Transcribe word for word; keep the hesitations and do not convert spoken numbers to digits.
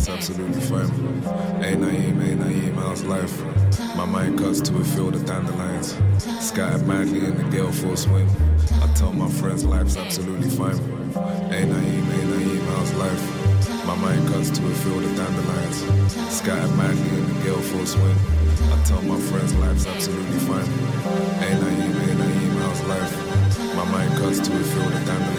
life's absolutely fine. Hey Naeem, hey Naeem, how's life? My mind cuts to a field of dandelions, scattered madly in the gale force wind. I tell my friends life's absolutely fine. Hey Naeem, hey Naeem, how's life? My mind cuts to a field of dandelions, scattered madly in the gale force wind. I tell my friends life's absolutely fine. Hey Naeem, hey Naeem, how's life? My mind cuts to a field of dandelions.